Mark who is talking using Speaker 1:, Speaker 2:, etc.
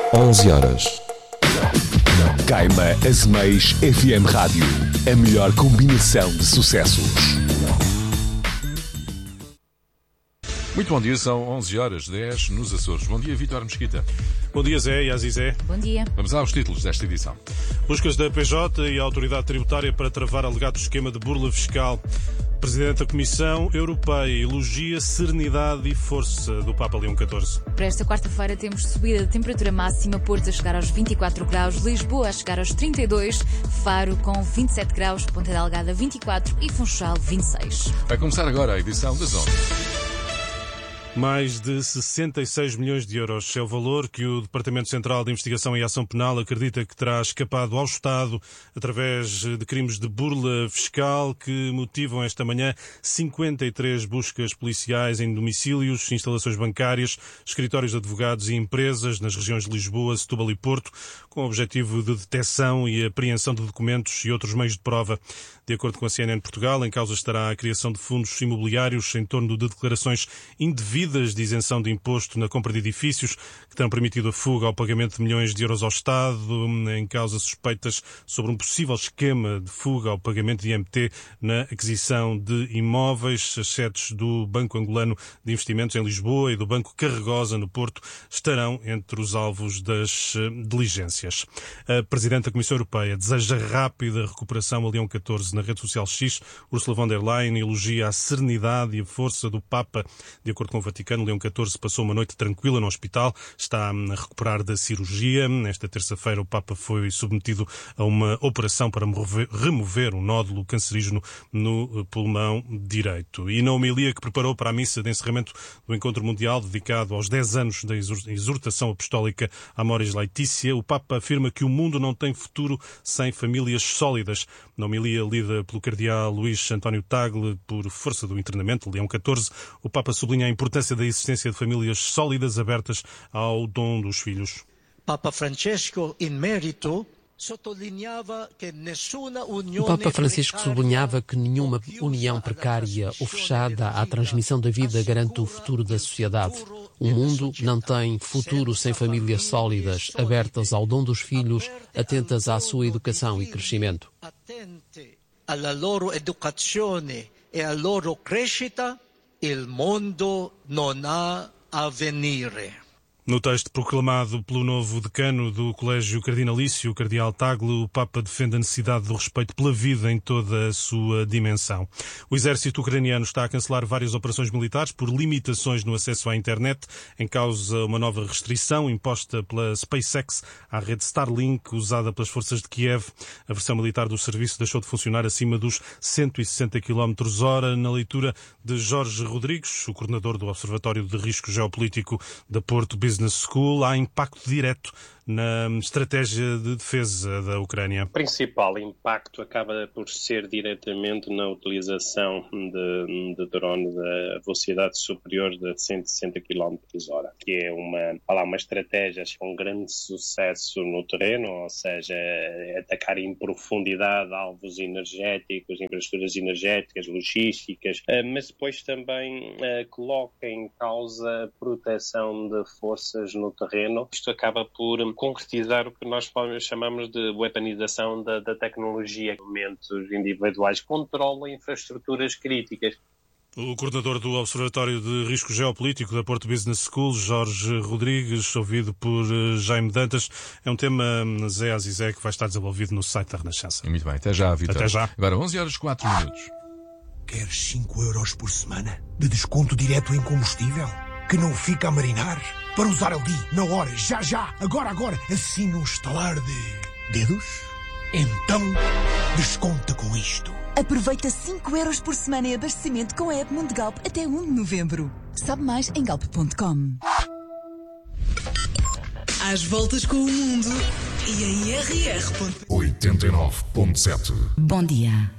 Speaker 1: 11 horas. Gaima Azeméis FM Rádio. A melhor combinação de sucessos.
Speaker 2: Muito bom dia, são 11 horas 10 nos Açores. Bom dia, Vítor Mesquita.
Speaker 3: Bom dia, Zé e Azizé.
Speaker 4: Bom dia.
Speaker 2: Vamos aos títulos desta edição.
Speaker 3: Buscas da PJ e a Autoridade Tributária para travar alegado esquema de burla fiscal. Presidente da Comissão Europeia elogia serenidade e força do Papa Leão XIV.
Speaker 4: Para esta quarta-feira temos subida de temperatura máxima, Porto a chegar aos 24 graus, Lisboa a chegar aos 32, Faro com 27 graus, Ponta Delgada 24 e Funchal 26.
Speaker 2: Vai começar agora a edição das 11.
Speaker 3: Mais de 66 milhões de euros é o valor que o Departamento Central de Investigação e Ação Penal acredita que terá escapado ao Estado através de crimes de burla fiscal que motivam esta manhã 53 buscas policiais em domicílios, instalações bancárias, escritórios de advogados e empresas nas regiões de Lisboa, Setúbal e Porto, com o objetivo de detecção e apreensão de documentos e outros meios de prova. De acordo com a CNN Portugal, em causa estará a criação de fundos imobiliários em torno de declarações indevidas de isenção de imposto na compra de edifícios, que terão permitido a fuga ao pagamento de milhões de euros ao Estado, em causa suspeitas sobre um possível esquema de fuga ao pagamento de IMT na aquisição de imóveis. As sedes do Banco Angolano de Investimentos em Lisboa e do Banco Carregosa no Porto estarão entre os alvos das diligências. A Presidente da Comissão Europeia deseja rápida recuperação a Leão XIV. Na rede social X, Ursula von der Leyen elogia a serenidade e a força do Papa. De acordo com o Vaticano, Leão XIV passou uma noite tranquila no hospital, está a recuperar da cirurgia. Nesta terça-feira o Papa foi submetido a uma operação para remover um nódulo cancerígeno no pulmão direito. E na homilia que preparou para a missa de encerramento do Encontro Mundial dedicado aos 10 anos da exortação apostólica Amoris Laetitia, o Papa afirma que o mundo não tem futuro sem famílias sólidas. Na homilia lida pelo cardeal Luís António Tagle, por força do internamento, Leão XIV, o Papa sublinha a importância da existência de famílias sólidas abertas ao dom dos filhos.
Speaker 5: Papa Francesco, in merito,
Speaker 6: o Papa Francisco sublinhava que nenhuma união precária ou fechada à transmissão da vida garante o futuro da sociedade. O mundo não tem futuro sem famílias sólidas, abertas ao dom dos filhos, atentas à sua educação e crescimento.
Speaker 5: Alla loro educazione e alla loro crescita, il mondo non ha avvenire.
Speaker 3: No texto proclamado pelo novo decano do Colégio Cardinalício, o cardeal Tagle, o Papa defende a necessidade do respeito pela vida em toda a sua dimensão. O exército ucraniano está a cancelar várias operações militares por limitações no acesso à internet, em causa uma nova restrição imposta pela SpaceX à rede Starlink, usada pelas forças de Kiev. A versão militar do serviço deixou de funcionar acima dos 160 km/h. Na leitura de Jorge Rodrigues, o coordenador do Observatório de Risco Geopolítico da Porto Business School, há impacto direto na estratégia de defesa da Ucrânia.
Speaker 7: O principal impacto acaba por ser diretamente na utilização de drones a velocidade superior de 160 km/h, que é uma estratégia com grande sucesso no terreno, ou seja, atacar em profundidade alvos energéticos, infraestruturas energéticas, logísticas, mas depois também coloca em causa a proteção de forças no terreno. Isto acaba por concretizar o que nós chamamos de weaponização da tecnologia. Momentos individuais controlam infraestruturas críticas.
Speaker 3: O coordenador do Observatório de Risco Geopolítico da Porto Business School, Jorge Rodrigues, ouvido por Jaime Dantas. É um tema, Zé Azizé, que vai estar desenvolvido no site da Renascença.
Speaker 2: Muito bem, até já, Vítor.
Speaker 3: Até já.
Speaker 2: Agora 11 horas 4 minutos.
Speaker 8: Queres 5 euros por semana de desconto direto em combustível? Que não fica a marinar? Para usar ali, na hora, já, agora, assim num estalar de dedos? Então, desconta com isto.
Speaker 9: Aproveita 5 euros por semana em abastecimento com a app Mundo Galp até 1 de novembro. Sabe mais em galp.com.
Speaker 10: Às voltas com o mundo e em rr.pt
Speaker 1: 89.7.
Speaker 9: Bom dia.